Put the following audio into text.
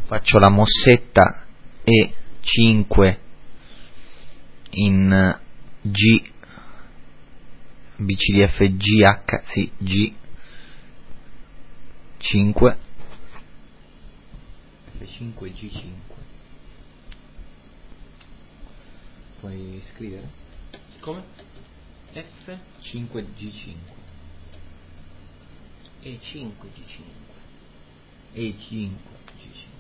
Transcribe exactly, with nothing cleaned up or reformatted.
faccio la mossetta E cinque in G, B C D F G H, sì, G cinque, F cinque G cinque. Puoi scrivere? Come? F cinque G cinque. E cinque G cinque. E cinque G cinque.